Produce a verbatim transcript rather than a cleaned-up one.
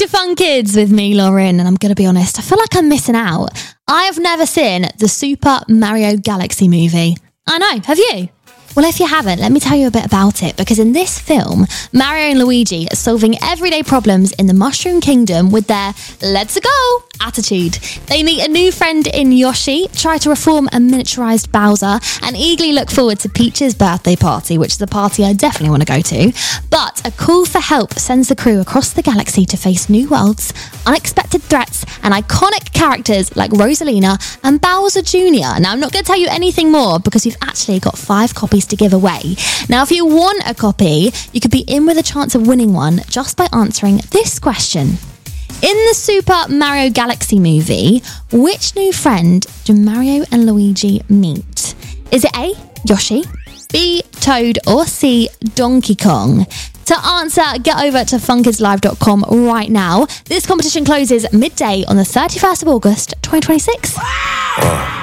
to Fun Kids with me, Lauren, and I'm going to be honest, I feel like I'm missing out. I have never seen the Super Mario Galaxy movie. I know, have you? Well, if you haven't, let me tell you a bit about it, because in this film, Mario and Luigi are solving everyday problems in the Mushroom Kingdom with their let's go attitude. They meet a new friend in Yoshi, try to reform a miniaturized Bowser, and eagerly look forward to Peach's birthday party, which is a party I definitely want to go to. But a call for help sends the crew across the galaxy to face new worlds, unexpected threats, and iconic characters like Rosalina and Bowser Junior Now, I'm not going to tell you anything more because we've actually got five copies to give away. Now, if you want a copy, you could be in with a chance of winning one just by answering this question. In the Super Mario Galaxy movie, which new friend do Mario and Luigi meet? Is it A, Yoshi, B, Toad, or C, Donkey Kong? To answer, get over to fun kids live dot com right now. This competition closes midday on the thirty-first of August, twenty twenty-six. Wow.